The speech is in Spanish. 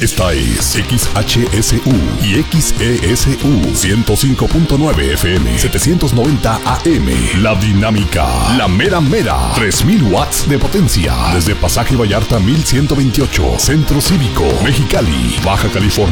Esta es XHSU y XESU 105.9 FM, 790 AM. La Dinámica, la mera mera, 3000 watts de potencia. Desde Pasaje Vallarta 1128, Centro Cívico, Mexicali, Baja California.